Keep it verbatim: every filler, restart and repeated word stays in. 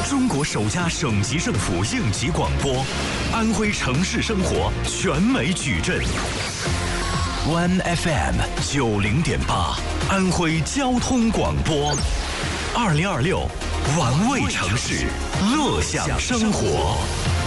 中国首家省级政府应急广播，安徽城市生活全美矩阵。One F M 九零点八，安徽交通广播。二零二六，玩味城市，乐享生活。